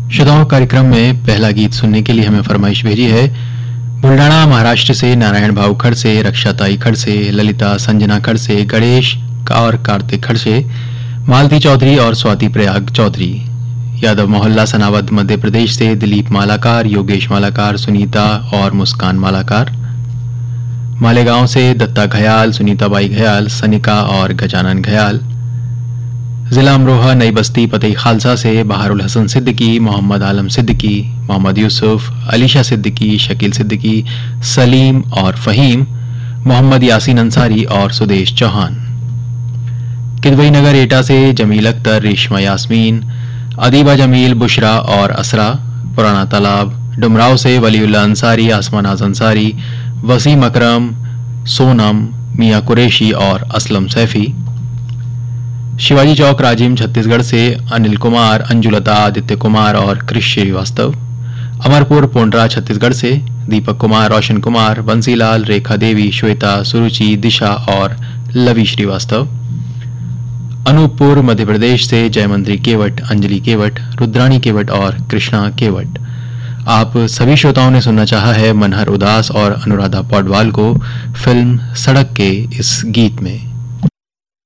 श्रोताओं, कार्यक्रम में पहला गीत सुनने के लिए हमें फरमाइश भेजी है बुल्डाना महाराष्ट्र से नारायण भाऊ खड़से, रक्षाताई खड़से, ललिता संजना खड़से, गणेश और कार्तिक खड़से, मालती चौधरी और स्वाति प्रयाग चौधरी, यादव मोहल्ला सनावद मध्य प्रदेश से दिलीप मालाकार, योगेश मालाकार, सुनीता और मुस्कान मालाकार, मालेगांव से दत्ता घयाल, सुनीताबाई घयाल, सनिका और गजानन घयाल, जिला अमरोहा नई बस्ती पतई खालसा से बहारुल हसन सिद्दीकी, मोहम्मद आलम सिद्दीकी, मोहम्मद यूसुफ, अलीशा सिद्दीकी, शकील सिद्दीकी, सलीम और फहीम, मोहम्मद यासीन अंसारी और सुदेश चौहान, किदवई नगर एटा से जमील अख्तर, रेशमा यास्मीन, अदीबा जमील, बुशरा और असरा, पुराना तालाब डुमराव से वलीउल्लाह अंसारी, आसमा नाज अंसारी, वसीम अकरम, सोनम, मियां कुरैशी और असलम सैफी, शिवाजी चौक राजिम छत्तीसगढ़ से अनिल कुमार, अंजुलता, आदित्य कुमार और कृष श्रीवास्तव, अमरपुर पोंड्रा छत्तीसगढ़ से दीपक कुमार, रोशन कुमार, बंसीलाल, रेखा देवी, श्वेता, सुरुचि, दिशा और लवी श्रीवास्तव, अनूपपुर मध्य प्रदेश से जयमंत्री केवट, अंजलि केवट, रुद्राणी केवट और कृष्णा केवट। आप सभी श्रोताओं ने सुनना चाहा है मनहर उदास और अनुराधा पौडवाल को फिल्म सड़क के इस गीत में।